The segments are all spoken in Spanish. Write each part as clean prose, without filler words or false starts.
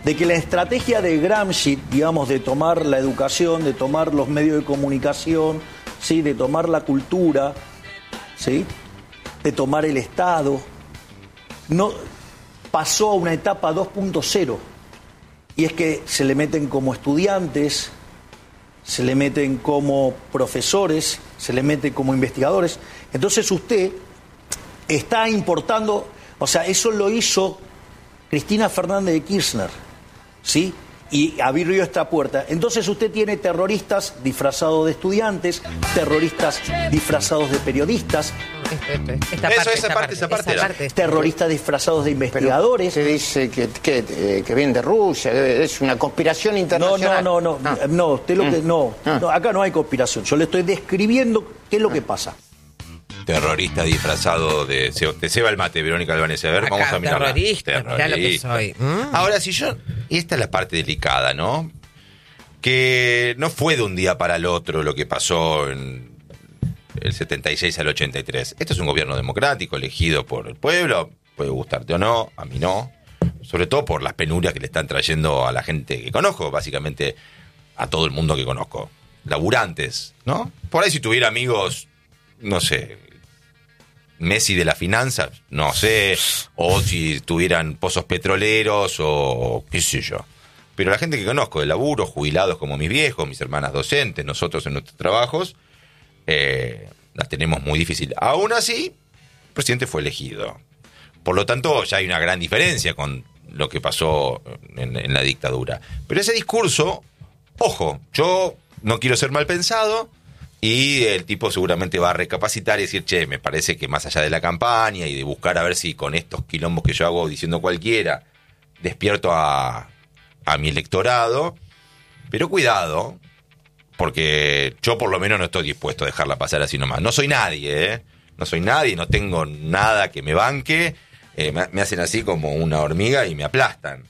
de que la estrategia de Gramsci, digamos, de tomar la educación, de tomar los medios de comunicación, ¿sí? De tomar la cultura, ¿sí? De tomar el Estado, no pasó a una etapa 2.0. Y es que se le meten como estudiantes, se le meten como profesores, se le mete como investigadores. Entonces usted está importando, o sea, eso lo hizo Cristina Fernández de Kirchner, ¿sí? Y abrió esta puerta. Entonces usted tiene terroristas disfrazados de estudiantes, terroristas disfrazados de periodistas, Esa parte. terroristas disfrazados de investigadores. Se dice que vienen de Rusia, es una conspiración internacional. No, usted lo que no, acá no hay conspiración. Yo le estoy describiendo qué es lo que pasa. Terrorista disfrazado de... Te ceba el mate, Verónica Albanese. A ver, vamos a mirarla. Terrorista, mirá lo que soy. Ahora, si yo... Y esta es la parte delicada, ¿no? Que no fue de un día para el otro lo que pasó en el 76 al 83. Esto es un gobierno democrático, elegido por el pueblo. Puede gustarte o no, a mí no. Sobre todo por las penurias que le están trayendo a la gente que conozco, básicamente a todo el mundo que conozco. Laburantes, ¿no? Por ahí si tuviera amigos, no sé... Messi de las finanzas, no sé, o si tuvieran pozos petroleros o qué sé yo. Pero la gente que conozco de laburo, jubilados como mis viejos, mis hermanas docentes, nosotros en nuestros trabajos, las tenemos muy difícil. Aún así, el presidente fue elegido. Por lo tanto, ya hay una gran diferencia con lo que pasó en la dictadura. Pero ese discurso, ojo, yo no quiero ser mal pensado, y el tipo seguramente va a recapacitar y decir, che, me parece que más allá de la campaña y de buscar a ver si con estos quilombos que yo hago diciendo cualquiera, despierto a mi electorado. Pero cuidado, porque yo por lo menos no estoy dispuesto a dejarla pasar así nomás. No soy nadie, ¿eh? No soy nadie, no tengo nada que me banque. Me hacen así como una hormiga y me aplastan.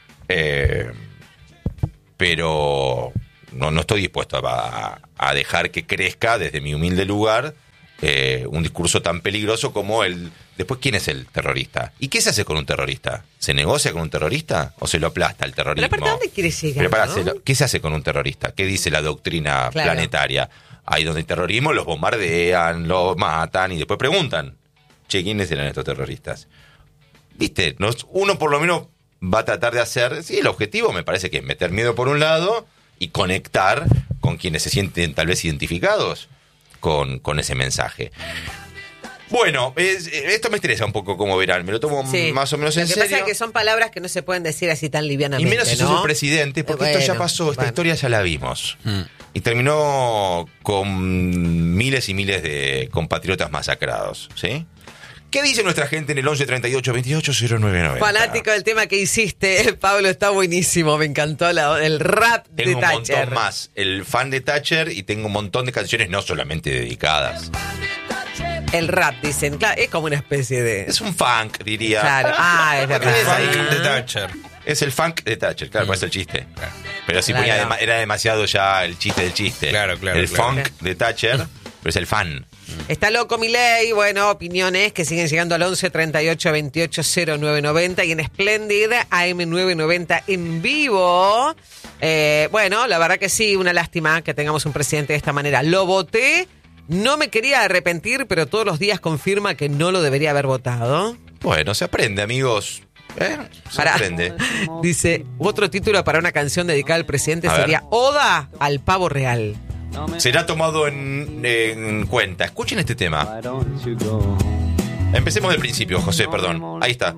Pero... No estoy dispuesto a dejar que crezca desde mi humilde lugar un discurso tan peligroso como el... Después, ¿quién es el terrorista? ¿Y qué se hace con un terrorista? ¿Se negocia con un terrorista o se lo aplasta el terrorismo? Pero ¿para dónde quiere llegar? ¿No? ¿Qué se hace con un terrorista? ¿Qué dice la doctrina planetaria? Ahí donde hay terrorismo los bombardean, los matan y después preguntan, che, ¿quiénes eran estos terroristas? ¿Viste? Uno por lo menos va a tratar de hacer... Sí, el objetivo me parece que es meter miedo por un lado... y conectar con quienes se sienten tal vez identificados con ese mensaje. Bueno, esto me interesa un poco, como verán, me lo tomo más o menos en serio. Lo que pasa es que son palabras que no se pueden decir así tan livianamente, y menos si sos el presidente, porque esto ya pasó, esta historia ya la vimos. Y terminó con miles y miles de compatriotas masacrados, ¿sí? ¿Qué dice nuestra gente en el 11 38 28 0990? Fanático del tema que hiciste, Pablo, está buenísimo. Me encantó el rap de Thatcher. Tengo un montón más. El fan de Thatcher y tengo un montón de canciones no solamente dedicadas. El rap, dicen. Claro, es como una especie de... Es un funk, diría. Claro. Es verdad. El funk de Thatcher. Es el funk de Thatcher, claro, pues es el chiste. Claro. Pero si ponía era demasiado ya el chiste del chiste. Claro. El funk de Thatcher, pero es el fan. Está loco Milei, bueno, opiniones que siguen llegando al 11 38 28 0990 y en Splendid AM990 en vivo. Bueno, la verdad que sí, una lástima que tengamos un presidente de esta manera. Lo voté, no me quería arrepentir, pero todos los días confirma que no lo debería haber votado. Bueno, se aprende, amigos. Se aprende. Dice, otro título para una canción dedicada al presidente sería Oda al Pavo Real. Será tomado en cuenta. Escuchen este tema. Empecemos del principio, José, perdón. Ahí está.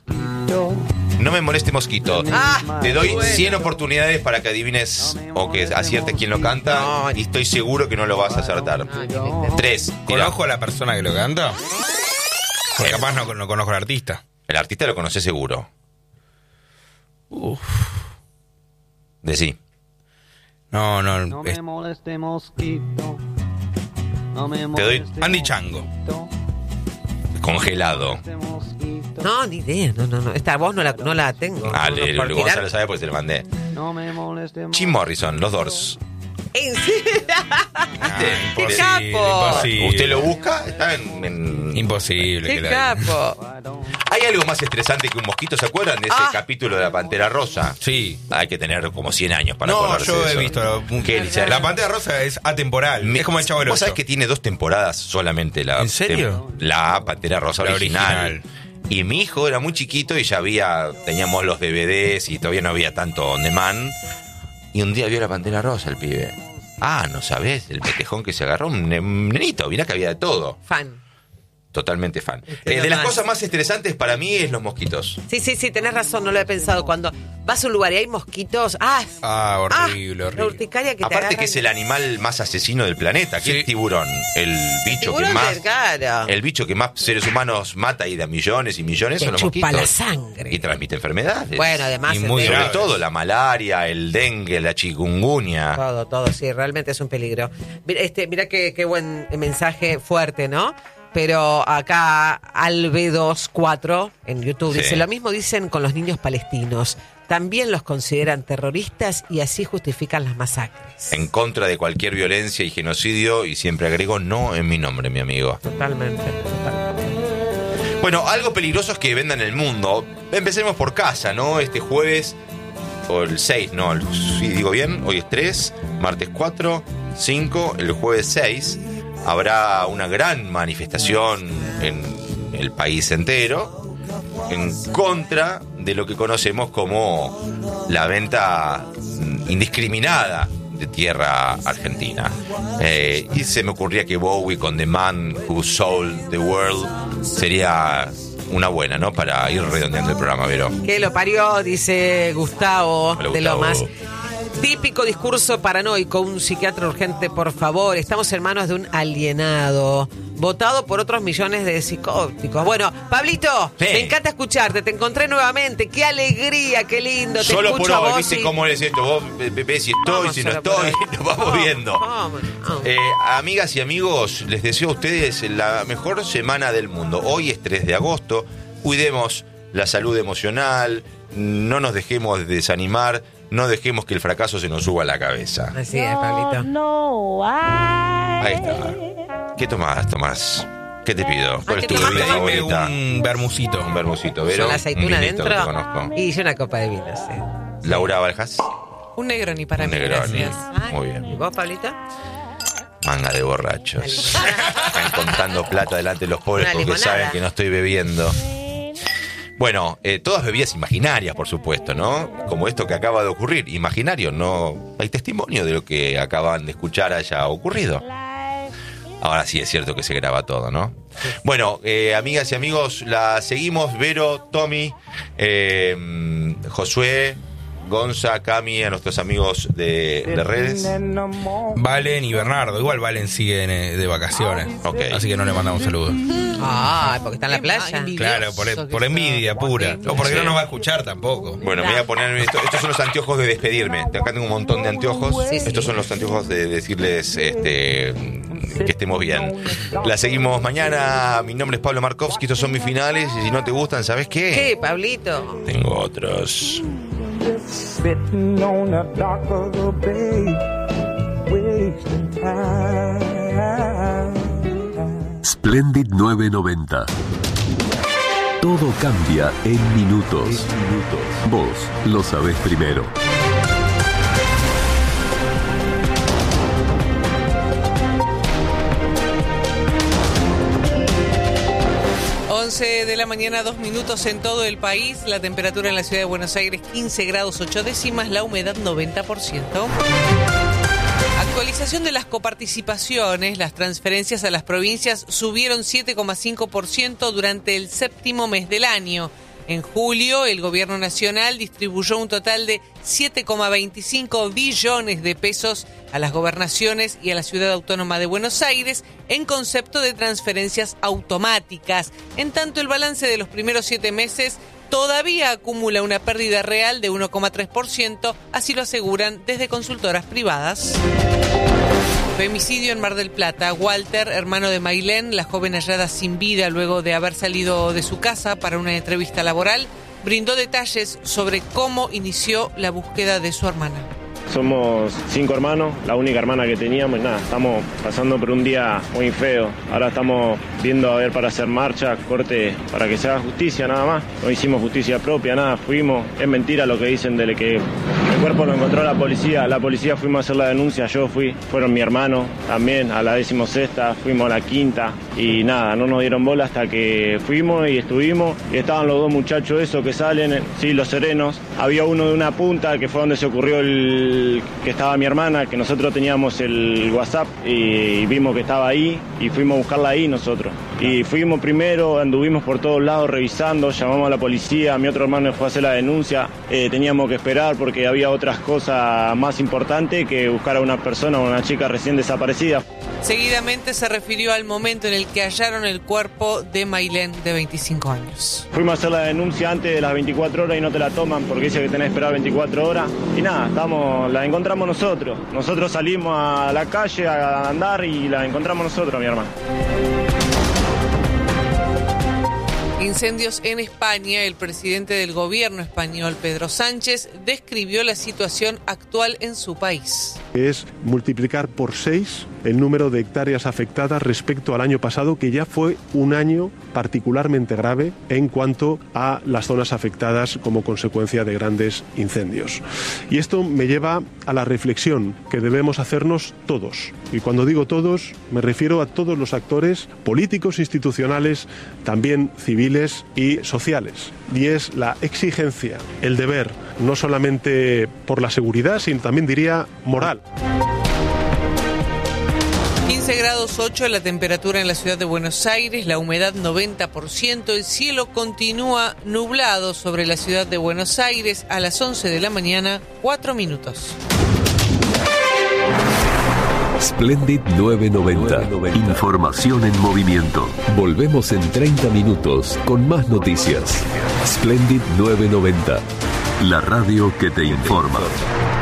No me moleste mosquito. Te doy 100 oportunidades para que adivines o que aciertes quién lo canta y estoy seguro que no lo vas a acertar. 3. ¿Conozco a la persona que lo canta? Porque capaz no conozco al artista. El artista lo conoce seguro. Decí. No me moleste mosquito. No me te doy Andy Chango. Congelado. No, ni idea. No. Esta voz no la tengo. Luego Gonzalo sabe porque se lo mandé. No me moleste Jim Morrison, Los Doors. ¿En serio? ¡Qué Imposible, capo! imposible. Usted lo busca, está en... Imposible. ¡Qué que la- capo! ¿Hay algo más estresante que un mosquito? ¿Se acuerdan de ese capítulo de la Pantera Rosa? Sí. Hay que tener como 100 años para No, acordarse yo de he eso. visto. ¿Qué, Elisa? La Pantera Rosa es atemporal. Es como el Chavo del Vos sabés Ocho. que tiene 2 temporadas solamente la... ¿En serio? La Pantera Rosa La original. original. Y mi hijo era muy chiquito y ya teníamos los DVDs y todavía no había tanto on demand. Y un día vio la Pantera Rosa el pibe. Ah, no sabés, el petejón que se agarró, un nenito, mirá que había de todo. Fan. Totalmente fan. Pero De las más. cosas más estresantes para mí es los mosquitos. Sí, tenés razón, no lo he pensado. Cuando vas a un lugar y hay mosquitos, Horrible, la horrible. urticaria que te Aparte agarran. que es el animal más asesino del planeta, que Sí. es tiburón. El bicho Tiburón que más... del cara. El bicho que más seres humanos mata y da millones y millones Te son los chupa mosquitos. la sangre. Y transmite enfermedades. Bueno, además Y muy es Sobre graves. todo la malaria, el dengue, la chikungunya. todo, sí, realmente es un peligro. Mira qué buen mensaje fuerte, ¿no? Pero acá Albe24 en YouTube Sí. dice, lo mismo dicen con los niños palestinos. También los consideran terroristas y así justifican las masacres. En contra de cualquier violencia y genocidio, y siempre agrego no en mi nombre, mi amigo. Totalmente. Bueno, algo peligroso es que vendan el mundo. Empecemos por casa, ¿no? Este jueves, o el 6, no, si digo bien, hoy es 3, martes 4, 5, el jueves 6, habrá una gran manifestación en el país entero en contra de lo que conocemos como la venta indiscriminada de tierra argentina. Y se me ocurría que Bowie con The Man Who Sold the World sería una buena, ¿no? Para ir redondeando el programa, Vero. Que lo parió, dice Gustavo Hola, de Gustavo. Lomas. Típico discurso paranoico, un psiquiatra urgente, por favor. Estamos en manos de un alienado, votado por otros millones de psicóticos. Bueno, Pablito, Sí. me encanta escucharte, te encontré nuevamente, qué alegría, qué lindo. Te Solo por escucho a hoy, vos ¿viste y- cómo es esto? Vos ves si estoy, Vamos si no solo por estoy, hoy. nos vamos viendo. ¿Cómo no? Amigas y amigos, les deseo a ustedes la mejor semana del mundo. Hoy es 3 de agosto, cuidemos la salud emocional, no nos dejemos desanimar, no dejemos que el fracaso se nos suba a la cabeza. Así es, Pablito. Ahí está. ¿Qué tomás? ¿Qué te pido? ¿Cuál es ¿qué tu tomás? bebida Dime favorita? un bermucito. Un bermucito, Vero. Con la aceituna un vinito que te adentro conozco. y yo una copa de vino, sí. Laura Valjas, Un Negroni para un mí, Negroni. gracias. Muy ¿Y bien. vos, Pablito? Manga de borrachos. Están contando plata delante de los pobres Una porque limonada. saben que no estoy bebiendo. Bueno, todas bebidas imaginarias, por supuesto, ¿no? Como esto que acaba de ocurrir. Imaginario, no hay testimonio de lo que acaban de escuchar haya ocurrido. Ahora sí es cierto que se graba todo, ¿no? Bueno, amigas y amigos, la seguimos. Vero, Tommy, Josué, Gonza, Cami, a nuestros amigos de redes. Valen y Bernardo. Igual Valen sigue de vacaciones. Ok. Así que no le mandamos saludos. Ah, porque está en la playa. Claro, por envidia pura. O porque no nos va a escuchar tampoco. Bueno, me voy a poner estos son los anteojos de despedirme. Acá tengo un montón de anteojos. Sí, sí. Estos son los anteojos de decirles que estemos bien. La seguimos mañana. Mi nombre es Pablo Markovsky. Estos son mis finales. Y si no te gustan, ¿sabes qué? ¿Qué, Pablito? Tengo otros. Sitting on the dock of the bay, wasting time. Splendid 990. Todo cambia en minutos. Vos lo sabés primero. De la mañana, 2 minutos en todo el país. La temperatura en la ciudad de Buenos Aires, 15 grados 8 décimas. La humedad, 90%. Actualización de las coparticipaciones. Las transferencias a las provincias subieron 7,5% durante el séptimo mes del año. En julio, el Gobierno Nacional distribuyó un total de 7,25 billones de pesos a las gobernaciones y a la Ciudad Autónoma de Buenos Aires en concepto de transferencias automáticas. En tanto, el balance de los primeros 7 meses todavía acumula una pérdida real de 1,3%, así lo aseguran desde consultoras privadas. Femicidio en Mar del Plata. Walter, hermano de Mailén, la joven hallada sin vida luego de haber salido de su casa para una entrevista laboral, brindó detalles sobre cómo inició la búsqueda de su hermana. Somos 5 hermanos, la única hermana que teníamos y nada, estamos pasando por un día muy feo. Ahora estamos viendo a ver para hacer marcha, corte, para que se haga justicia nada más. No hicimos justicia propia, nada, fuimos. Es mentira lo que dicen de que el cuerpo lo encontró la policía fuimos a hacer la denuncia, yo fui, fueron mi hermano también a la 16ª, fuimos a la 5ª y nada, no nos dieron bola hasta que fuimos y estuvimos y estaban los dos muchachos esos que salen, sí, los serenos. Había uno de una punta que fue donde se ocurrió que estaba mi hermana, que nosotros teníamos el WhatsApp y vimos que estaba ahí y fuimos a buscarla ahí nosotros. Y fuimos primero, anduvimos por todos lados revisando, llamamos a la policía, mi otro hermano fue a hacer la denuncia, teníamos que esperar porque había otras cosas más importantes que buscar a una persona, una chica recién desaparecida. Seguidamente se refirió al momento en el que hallaron el cuerpo de Mailén, de 25 años. Fuimos a hacer la denuncia antes de las 24 horas y no te la toman porque dice que tenés que esperar 24 horas. Y nada, la encontramos nosotros. Nosotros salimos a la calle a andar y la encontramos nosotros, mi hermano. Incendios en España. El presidente del gobierno español, Pedro Sánchez, describió la situación actual en su país. Es multiplicar por 6 el número de hectáreas afectadas respecto al año pasado, que ya fue un año particularmente grave en cuanto a las zonas afectadas como consecuencia de grandes incendios. Y esto me lleva a la reflexión que debemos hacernos todos. Y cuando digo todos, me refiero a todos los actores políticos, institucionales, también civiles y sociales. Y es la exigencia, el deber, no solamente por la seguridad, sino también diría moral. 15 grados 8 la temperatura en la ciudad de Buenos Aires, la humedad 90%, el cielo continúa nublado sobre la ciudad de Buenos Aires a las 11 de la mañana, 4 minutos. Splendid 990. Información en movimiento. Volvemos en 30 minutos con más noticias. Splendid 990. La radio que te informa.